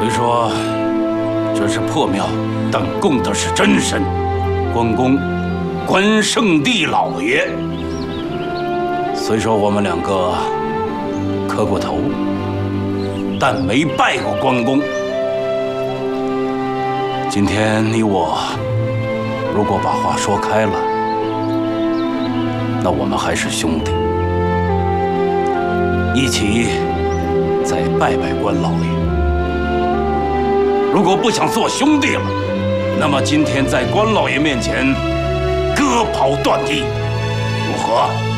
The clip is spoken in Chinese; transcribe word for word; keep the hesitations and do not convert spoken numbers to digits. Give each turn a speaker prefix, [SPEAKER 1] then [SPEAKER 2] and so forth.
[SPEAKER 1] 虽说这是破庙，但供的是真神，关公，关圣帝老爷。虽说我们两个磕过头，但没拜过关公。今天你我如果把话说开了，那我们还是兄弟，一起再拜拜关老爷。如果不想做兄弟了，那么今天在关老爷面前割袍断义，如何？